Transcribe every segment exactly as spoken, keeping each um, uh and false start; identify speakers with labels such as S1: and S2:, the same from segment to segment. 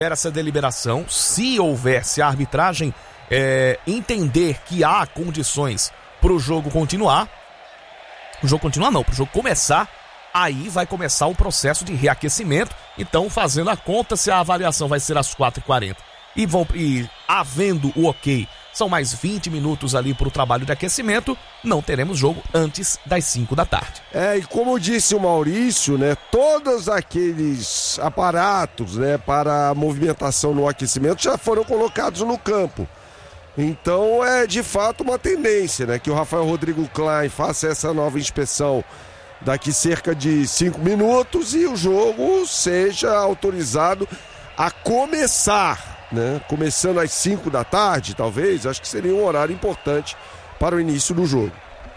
S1: essa deliberação, se houver, se a arbitragem é, entender que há condições para o jogo continuar, o jogo continuar não, para o jogo começar, aí vai começar o processo de reaquecimento. Então, fazendo a conta, se a avaliação vai ser às quatro e quarenta e, vão, e havendo o ok, são mais vinte minutos ali para o trabalho de aquecimento, não teremos jogo antes das cinco da tarde.
S2: É, e como disse o Maurício, né, todos aqueles aparatos, né, para a movimentação no aquecimento já foram colocados no campo. Então é de fato uma tendência, né, que o Rafael Rodrigo Klein faça essa nova inspeção daqui cerca de cinco minutos e o jogo seja autorizado a começar. Né? Começando às cinco da tarde, talvez, acho que seria um horário importante para o início do jogo.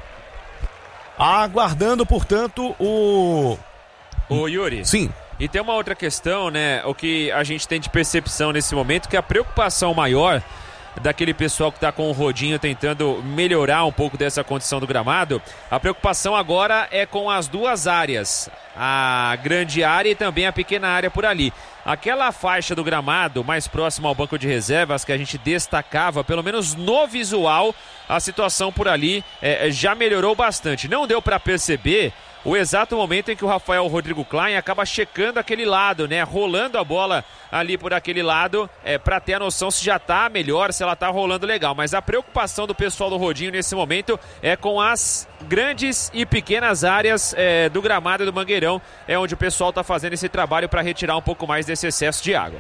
S1: Aguardando, portanto, o...
S3: Ô, Yuri.
S1: Sim.
S3: E tem uma outra questão, né? O que a gente tem de percepção nesse momento, que a preocupação maior daquele pessoal que está com o rodinho tentando melhorar um pouco dessa condição do gramado, a preocupação agora é com as duas áreas, a grande área e também a pequena área por ali. Aquela faixa do gramado mais próxima ao banco de reservas que a gente destacava, pelo menos no visual, a situação por ali é, já melhorou bastante. Não deu para perceber o exato momento em que o Rafael Rodrigo Klein acaba checando aquele lado, né? Rolando a bola ali por aquele lado, é, para ter a noção se já tá melhor, se ela tá rolando legal. Mas a preocupação do pessoal do Rodinho nesse momento é com as grandes e pequenas áreas é, do gramado do Mangueirão, é onde o pessoal tá fazendo esse trabalho para retirar um pouco mais desse excesso de água.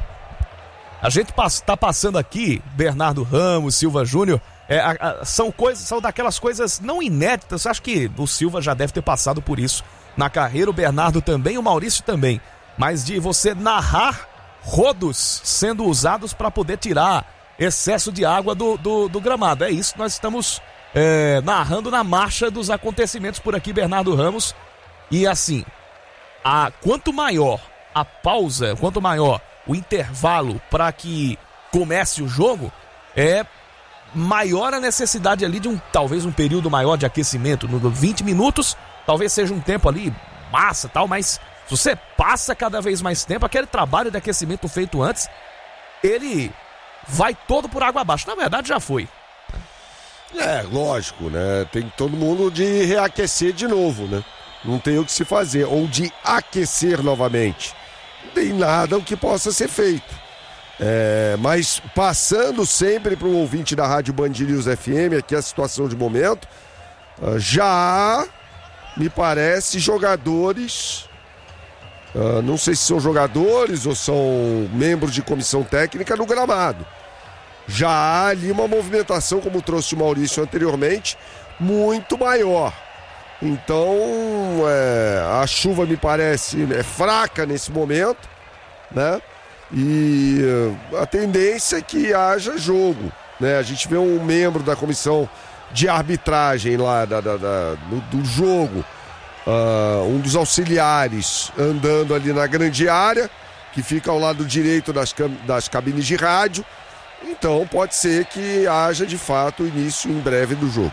S1: A gente está passando aqui, Bernardo Ramos, Silva Júnior, é, a, a, são coisas, são daquelas coisas não inéditas. Acho que o Silva já deve ter passado por isso na carreira, o Bernardo também, o Maurício também, mas de você narrar rodos sendo usados para poder tirar excesso de água do, do, do gramado. É isso que nós estamos é, narrando na marcha dos acontecimentos por aqui, Bernardo Ramos. E assim, a, quanto maior a pausa, quanto maior o intervalo para que comece o jogo, é maior a necessidade ali de um, talvez um período maior de aquecimento. No vinte minutos, talvez seja um tempo ali massa tal, mas se você passa cada vez mais tempo, aquele trabalho de aquecimento feito antes, ele vai todo por água abaixo. Na verdade já foi.
S2: É, lógico, né? Tem todo mundo de reaquecer de novo, né? Não tem o que se fazer, ou de aquecer novamente. Não tem nada o que possa ser feito. É, mas passando sempre para o ouvinte da Rádio Band News F M, aqui a situação de momento, já há, me parece, jogadores, uh, não sei se são jogadores ou são membros de comissão técnica no gramado. Já há ali uma movimentação, como trouxe o Maurício anteriormente, muito maior. Então, é, a chuva me parece é fraca nesse momento, né? E a tendência é que haja jogo, né? A gente vê um membro da comissão de arbitragem lá da, da, da, do, do jogo, uh, um dos auxiliares andando ali na grande área, que fica ao lado direito das, das cabines de rádio. Então pode ser que haja de fato o início em breve do jogo.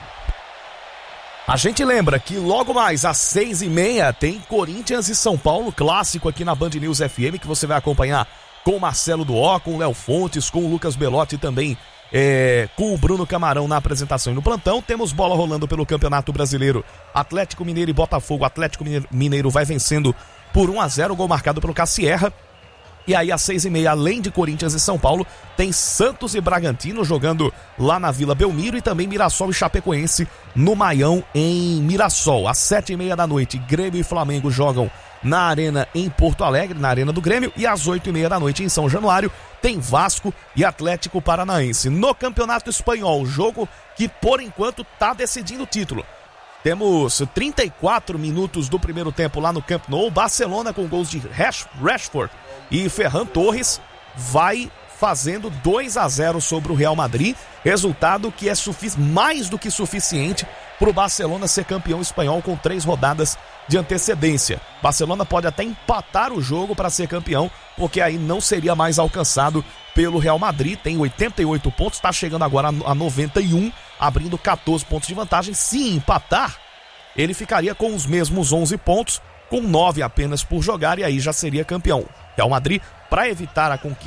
S1: A gente lembra que logo mais às seis e meia tem Corinthians e São Paulo, clássico aqui na Band News F M, que você vai acompanhar com o Marcelo Duó, com o Léo Fontes, com o Lucas Belotti e também é, com o Bruno Camarão na apresentação e no plantão. Temos bola rolando pelo Campeonato Brasileiro. Atlético Mineiro e Botafogo. Atlético Mineiro vai vencendo por um a zero, gol marcado pelo Cassierra. E aí às seis e meia, além de Corinthians e São Paulo, tem Santos e Bragantino jogando lá na Vila Belmiro e também Mirassol e Chapecoense no Maião em Mirassol. Às sete e meia da noite, Grêmio e Flamengo jogam na Arena em Porto Alegre, na Arena do Grêmio, e às oito e meia da noite em São Januário tem Vasco e Atlético Paranaense. No Campeonato Espanhol, jogo que por enquanto está decidindo o título. Temos trinta e quatro minutos do primeiro tempo lá no Camp Nou. Barcelona com gols de Rashford e Ferran Torres vai fazendo dois a zero sobre o Real Madrid, resultado que é sufic- mais do que suficiente para o Barcelona ser campeão espanhol com três rodadas de antecedência. Barcelona pode até empatar o jogo para ser campeão, porque aí não seria mais alcançado pelo Real Madrid. Tem oitenta e oito pontos, está chegando agora a noventa e um, abrindo quatorze pontos de vantagem. Se empatar, ele ficaria com os mesmos onze pontos, com nove apenas por jogar, e aí já seria campeão. Real Madrid, para evitar a conquista